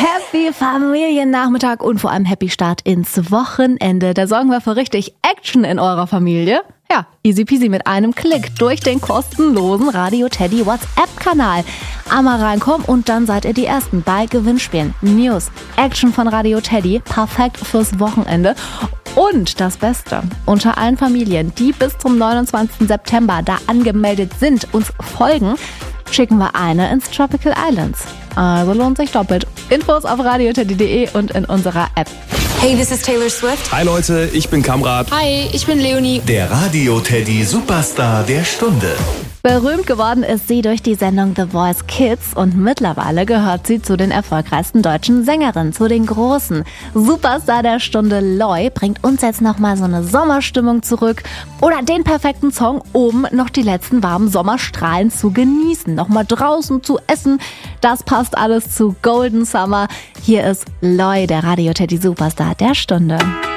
Happy Familiennachmittag und vor allem Happy Start ins Wochenende. Da sorgen wir für richtig Action in eurer Familie. Ja, easy peasy mit einem Klick durch den kostenlosen Radio Teddy WhatsApp-Kanal. Einmal reinkommen und dann seid ihr die Ersten bei Gewinnspielen, News, Action von Radio Teddy, perfekt fürs Wochenende. Und das Beste, unter allen Familien, die bis zum 29. September da angemeldet sind, uns folgen, schicken wir eine ins Tropical Islands. Also lohnt sich doppelt. Infos auf radioteddy.de und in unserer App. Hey, this is Taylor Swift. Hi Leute, ich bin Kamrat. Hi, ich bin Leonie. Der Radio Teddy Superstar der Stunde. Berühmt geworden ist sie durch die Sendung The Voice Kids und mittlerweile gehört sie zu den erfolgreichsten deutschen Sängerinnen, zu den Großen. Superstar der Stunde Loi bringt uns jetzt nochmal so eine Sommerstimmung zurück oder den perfekten Song, um noch die letzten warmen Sommerstrahlen zu genießen, nochmal draußen zu essen. Das passt alles zu Golden Summer. Hier ist Loi, der Radio Teddy Superstar der Stunde.